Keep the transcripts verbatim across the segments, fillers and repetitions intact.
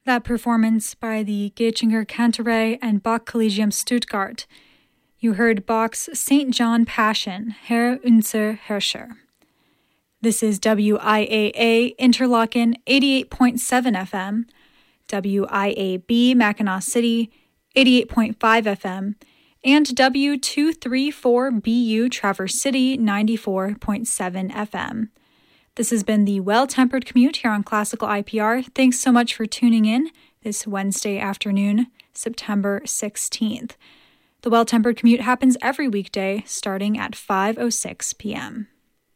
That performance by the Getchinger Kantorei and Bach Collegium Stuttgart. You heard Bach's Saint John Passion, Herr unser Herrscher. This is W I A A Interlaken eighty-eight point seven F M, W I A B Mackinac City eighty-eight point five F M, and W two thirty-four B U Traverse City ninety-four point seven F M. This has been the Well-Tempered Commute here on Classical I P R. Thanks so much for tuning in this Wednesday afternoon, September sixteenth. The Well-Tempered Commute happens every weekday starting at five oh six p.m.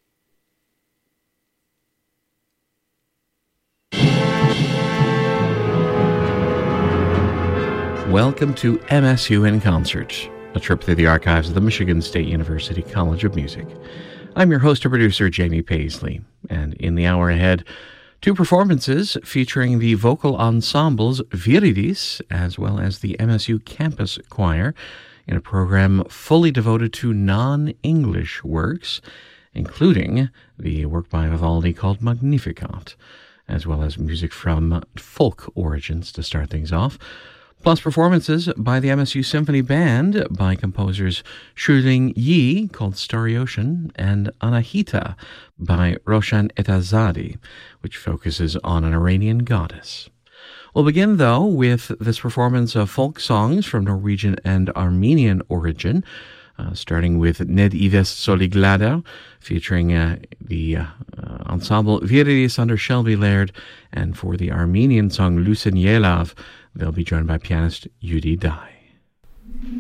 Welcome to M S U in Concert, a trip through the archives of the Michigan State University College of Music. I'm your host and producer, Jamie Paisley, and in the hour ahead, two performances featuring the vocal ensembles Viridis, as well as the M S U Campus Choir, in a program fully devoted to non-English works, including the work by Vivaldi called Magnificat, as well as music from folk origins to start things off, plus performances by the M S U Symphony Band by composers Shuling Yi, called Starry Ocean, and Anahita by Roshan Etazadi, which focuses on an Iranian goddess. We'll begin, though, with this performance of folk songs from Norwegian and Armenian origin, uh, starting with Ned Ives Soliglada, featuring uh, the uh, uh, ensemble Viridis under Shelby Laird, and for the Armenian song Lusenielav, they'll be joined by pianist Yudi Dai.